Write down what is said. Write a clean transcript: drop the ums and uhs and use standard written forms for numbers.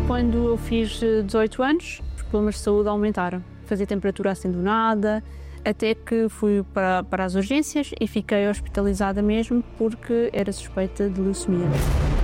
quando eu fiz 18 anos, os problemas de saúde aumentaram. Fazia temperatura assim do nada, até que fui para as urgências e fiquei hospitalizada mesmo porque era suspeita de leucemia.